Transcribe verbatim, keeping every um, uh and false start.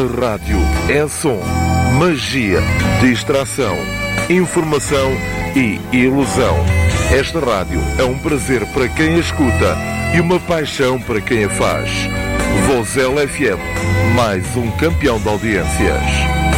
A rádio é som, magia, distração, informação e ilusão. Esta rádio é um prazer para quem a escuta e uma paixão para quem a faz. Vozela F M, mais um campeão de audiências.